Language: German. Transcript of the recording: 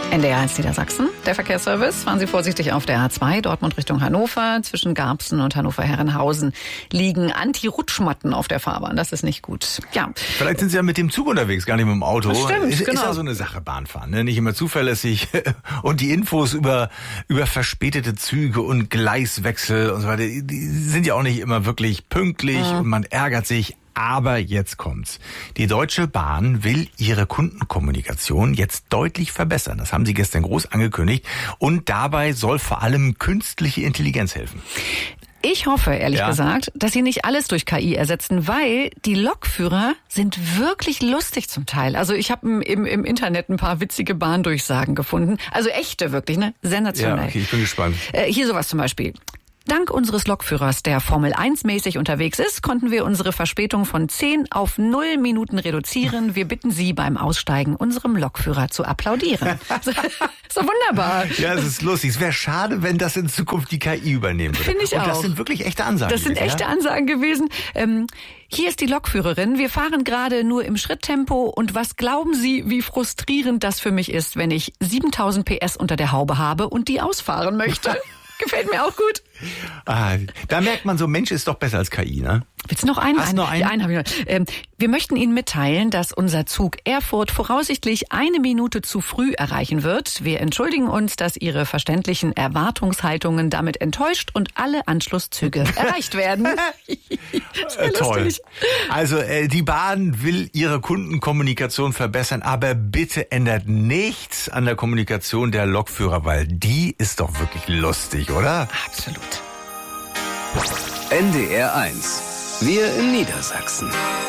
NDR 1 Niedersachsen, der Verkehrsservice. Fahren Sie vorsichtig auf der A2, Dortmund Richtung Hannover. Zwischen Garbsen und Hannover-Herrenhausen liegen Anti-Rutschmatten auf der Fahrbahn. Das ist nicht gut. Ja. Vielleicht sind Sie ja mit dem Zug unterwegs, gar nicht mit dem Auto. Das stimmt, ist genau. ja so eine Sache, Bahnfahren, ne? Nicht immer zuverlässig. Und die Infos über verspätete Züge und Gleiswechsel und so weiter, die sind ja auch nicht immer wirklich pünktlich und man ärgert sich. Aber jetzt kommt's. Die Deutsche Bahn will ihre Kundenkommunikation jetzt deutlich verbessern. Das haben sie gestern groß angekündigt. Und dabei soll vor allem künstliche Intelligenz helfen. Ich hoffe, ehrlich gesagt, dass sie nicht alles durch KI ersetzen, weil die Lokführer sind wirklich lustig zum Teil. Also ich habe im Internet ein paar witzige Bahndurchsagen gefunden. Also echte wirklich, ne? Sensationell. Ja, okay, ich bin gespannt. Hier sowas zum Beispiel. Dank unseres Lokführers, der Formel 1-mäßig unterwegs ist, konnten wir unsere Verspätung von 10 auf 0 Minuten reduzieren. Wir bitten Sie beim Aussteigen unserem Lokführer zu applaudieren. So wunderbar. Ja, es ist lustig. Es wäre schade, wenn das in Zukunft die KI übernehmen würde. Finde ich auch. Und das sind wirklich echte Ansagen. Das sind echte Ansagen gewesen. Hier ist die Lokführerin. Wir fahren gerade nur im Schritttempo. Und was glauben Sie, wie frustrierend das für mich ist, wenn ich 7000 PS unter der Haube habe und die ausfahren möchte? Gefällt mir auch gut. Da merkt man so, Mensch ist doch besser als KI, ne? Willst du noch einen? Hast du noch einen? Einen habe ich noch. Wir möchten Ihnen mitteilen, dass unser Zug Erfurt voraussichtlich 1 Minute zu früh erreichen wird. Wir entschuldigen uns, dass Ihre verständlichen Erwartungshaltungen damit enttäuscht und alle Anschlusszüge erreicht werden. Toll. Also die Bahn will ihre Kundenkommunikation verbessern, aber bitte ändert nichts an der Kommunikation der Lokführer, weil die ist doch wirklich lustig, oder? Absolut. NDR 1. Wir in Niedersachsen.